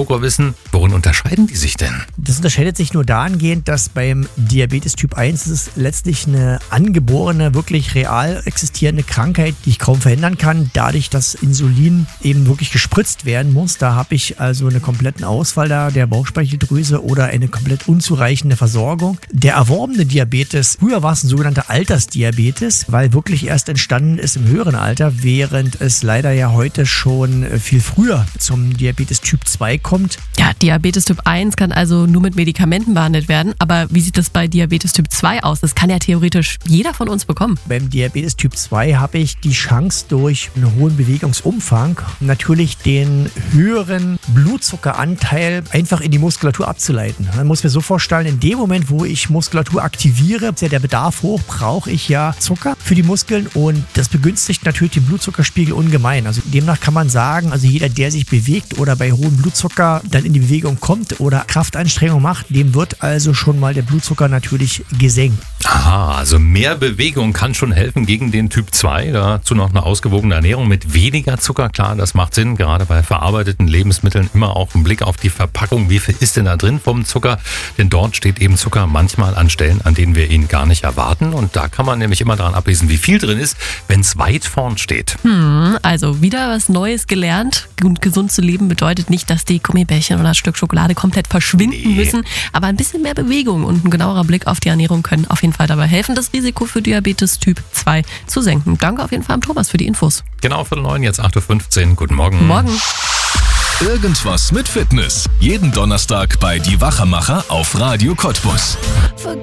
Blutzucker wissen. Worin unterscheiden die sich denn? Das unterscheidet sich nur dahingehend, dass beim Diabetes Typ 1 ist es letztlich eine angeborene, wirklich real existierende Krankheit, die ich kaum verhindern kann, dadurch, dass Insulin eben wirklich gespritzt werden muss. Da habe ich also einen kompletten Ausfall der Bauchspeicheldrüse oder eine komplett unzureichende Versorgung. Der erworbene Diabetes, früher war es ein sogenannter Altersdiabetes, weil wirklich erst entstanden ist im höheren Alter, während es leider ja heute schon viel früher zum Diabetes Typ 2 kommt. Ja, Diabetes Typ 1 kann also nur mit Medikamenten behandelt werden. Aber wie sieht das bei Diabetes Typ 2 aus? Das kann ja theoretisch jeder von uns bekommen. Beim Diabetes Typ 2 habe ich die Chance, durch einen hohen Bewegungsumfang natürlich den höheren Blutzuckeranteil einfach in die Muskulatur abzuleiten. Man muss mir so vorstellen, in dem Moment, wo ich Muskulatur aktiviere, ist ja der Bedarf hoch, brauche ich ja Zucker für die Muskeln und das begünstigt natürlich den Blutzuckerspiegel ungemein. Also demnach kann man sagen, also jeder, der sich bewegt oder bei hohem Blutzucker dann in die Bewegung kommt oder Kraftanstrengung macht, dem wird also schon mal der Blutzucker natürlich gesenkt. Aha, also mehr Bewegung kann schon helfen gegen den Typ 2. Dazu noch eine ausgewogene Ernährung mit weniger Zucker. Klar, das macht Sinn. Gerade bei verarbeiteten Lebensmitteln immer auch ein Blick auf die Verpackung. Wie viel ist denn da drin vom Zucker? Denn dort steht eben Zucker manchmal an Stellen, an denen wir ihn gar nicht erwarten. Und da kann man nämlich immer daran ablesen, wie viel drin ist, wenn es weit vorn steht. Also wieder was Neues gelernt. Und gesund zu leben bedeutet nicht, dass die Gummibärchen oder ein Stück Schokolade komplett verschwinden müssen. Aber ein bisschen mehr Bewegung und ein genauerer Blick auf die Ernährung können auf jeden Fall dabei helfen, das Risiko für Diabetes Typ 2 zu senken. Danke auf jeden Fall an Thomas für die Infos. Genau, 8:45, jetzt 8:15 Uhr. Guten Morgen. Morgen. Irgendwas mit Fitness. Jeden Donnerstag bei Die Wachemacher auf Radio Cottbus.